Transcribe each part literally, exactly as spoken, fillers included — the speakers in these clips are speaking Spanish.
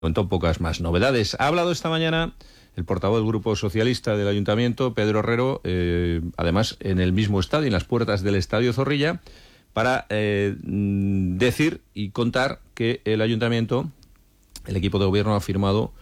Contó pocas más novedades. Ha hablado esta mañana el portavoz del Grupo Socialista del Ayuntamiento, Pedro Herrero, eh, además en el mismo estadio, en las puertas del Estadio Zorrilla, para eh, decir y contar que el Ayuntamiento, el equipo de gobierno, ha firmado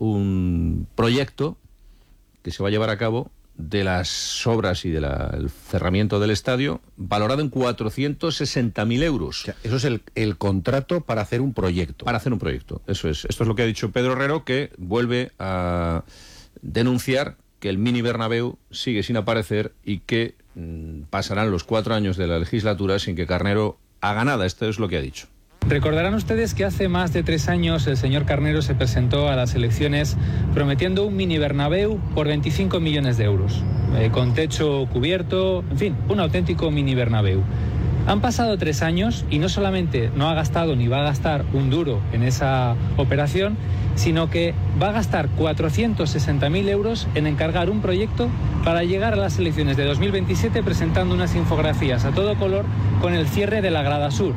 un proyecto que se va a llevar a cabo de las obras y del cerramiento del estadio, valorado en cuatrocientos sesenta mil euros. O sea, eso es el, el contrato para hacer un proyecto. Para hacer un proyecto, eso es. Esto es lo que ha dicho Pedro Herrero, que vuelve a denunciar que el Mini Bernabéu sigue sin aparecer y que mmm, pasarán los cuatro años de la legislatura sin que Carnero haga nada. Esto es lo que ha dicho. Recordarán ustedes que hace más de tres años el señor Carnero se presentó a las elecciones prometiendo un mini Bernabéu por veinticinco millones de euros, eh, con techo cubierto, en fin, un auténtico mini Bernabéu. Han pasado tres años y no solamente no ha gastado ni va a gastar un duro en esa operación, sino que va a gastar cuatrocientos sesenta mil euros en encargar un proyecto para llegar a las elecciones de dos mil veintisiete presentando unas infografías a todo color con el cierre de la grada sur.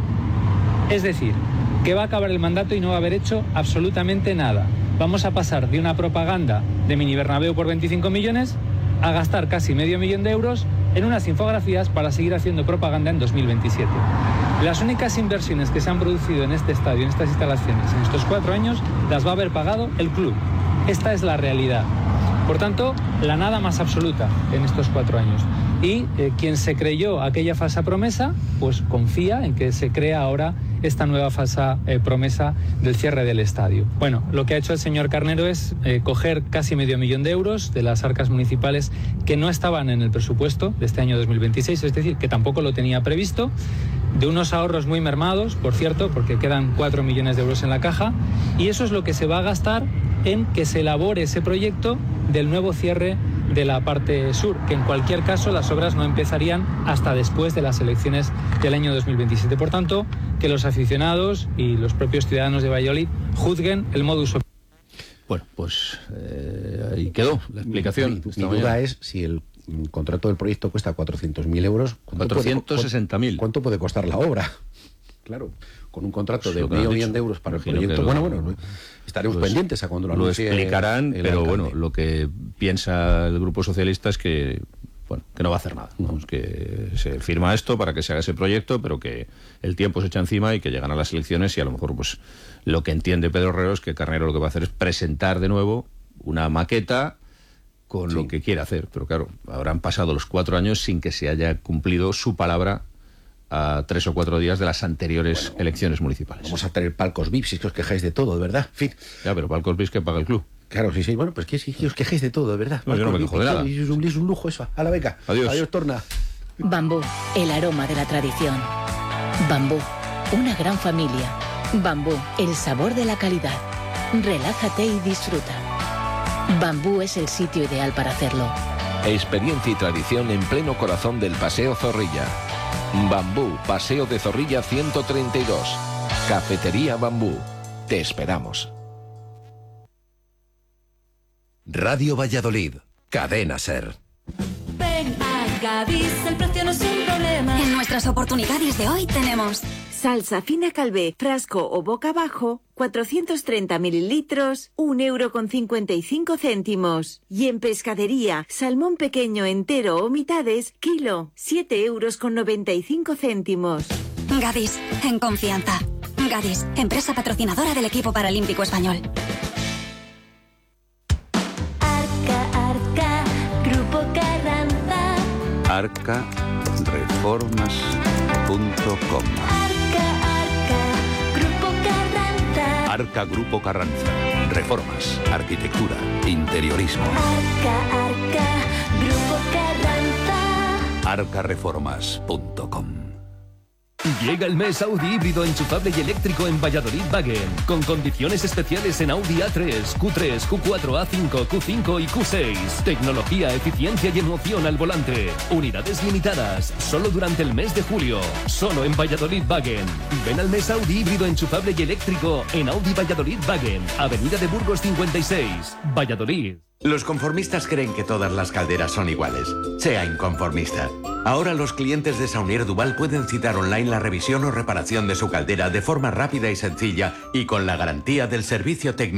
Es decir, que va a acabar el mandato y no va a haber hecho absolutamente nada. Vamos a pasar de una propaganda de Mini Bernabéu por veinticinco millones a gastar casi medio millón de euros en unas infografías para seguir haciendo propaganda en dos mil veintisiete. Las únicas inversiones que se han producido en este estadio, en estas instalaciones, en estos cuatro años, las va a haber pagado el club. Esta es la realidad. Por tanto, la nada más absoluta en estos cuatro años. Y eh, quien se creyó aquella falsa promesa, pues confía en que se crea ahora esta nueva falsa eh, promesa del cierre del estadio. Bueno, lo que ha hecho el señor Carnero es eh, coger casi medio millón de euros de las arcas municipales que no estaban en el presupuesto de este año dos mil veintiséis, es decir, que tampoco lo tenía previsto, de unos ahorros muy mermados, por cierto, porque quedan cuatro millones de euros en la caja, y eso es lo que se va a gastar en que se elabore ese proyecto del nuevo cierre de la parte sur, que en cualquier caso las obras no empezarían hasta después de las elecciones del año dos mil veintisiete. Por tanto, que los aficionados y los propios ciudadanos de Valladolid juzguen el modus operandi. Bueno, pues eh, ahí quedó la explicación. Mi, mi duda es si el contrato del proyecto cuesta cuatrocientos mil euros. cuatrocientos sesenta mil. ¿Cuánto puede costar la obra? Claro, con un contrato de medio millón de euros para el proyecto. Bueno, bueno, estaremos pues, pendientes a cuando lo anuncie. Lo explicarán, el, el pero alcalde. Bueno, lo que piensa el Grupo Socialista es que, bueno, que no va a hacer nada. ¿no? Es que se firma esto para que se haga ese proyecto, pero que el tiempo se echa encima y que llegan a las elecciones y a lo mejor, pues, lo que entiende Pedro Herrero es que Carnero lo que va a hacer es presentar de nuevo una maqueta con sí. lo que quiere hacer. Pero claro, habrán pasado los cuatro años sin que se haya cumplido su palabra a tres o cuatro días de las anteriores bueno, elecciones municipales. Vamos a tener palcos V I P, si es que os quejáis de todo, de verdad. En fin. Ya, pero palcos V I P que paga el club. Claro, sí, sí. Bueno, pues que sí, que os quejáis de todo, de verdad. No, yo no me quejo de nada. Es un, es un lujo eso. A la beca. Adiós. Adiós, Torna. Bambú, el aroma de la tradición. Bambú, una gran familia. Bambú, el sabor de la calidad. Relájate y disfruta. Bambú es el sitio ideal para hacerlo. Experiencia y tradición en pleno corazón del Paseo Zorrilla. Bambú, Paseo de Zorrilla ciento treinta y dos. Cafetería Bambú. Te esperamos. Radio Valladolid. Cadena SER. Ven a Gadis, el precio no es un problema. En nuestras oportunidades de hoy tenemos salsa fina Calvé, frasco o boca abajo, cuatrocientos treinta mililitros, un euro con cincuenta y cinco céntimos. Y en pescadería, salmón pequeño entero o mitades, kilo, siete euros con noventa y cinco céntimos. Gadis, en confianza. Gadis, empresa patrocinadora del equipo paralímpico español. Arca, Arca, Grupo Carranza. arca reformas punto com. Arca Grupo Carranza. Reformas, arquitectura, interiorismo. Arca, Arca, Grupo Carranza. arca reformas punto com. Llega el mes Audi híbrido enchufable y eléctrico en Valladolid Wagen, con condiciones especiales en Audi A tres, Q tres, Q cuatro, A cinco, Q cinco y Q seis. Tecnología, eficiencia y emoción al volante. Unidades limitadas, solo durante el mes de julio. Solo en Valladolid Wagen. Ven al mes Audi híbrido enchufable y eléctrico en Audi Valladolid Wagen, Avenida de Burgos cincuenta y seis, Valladolid. Los conformistas creen que todas las calderas son iguales. Sea inconformista. Ahora los clientes de Saunier Duval pueden citar online la revisión o reparación de su caldera de forma rápida y sencilla y con la garantía del servicio técnico.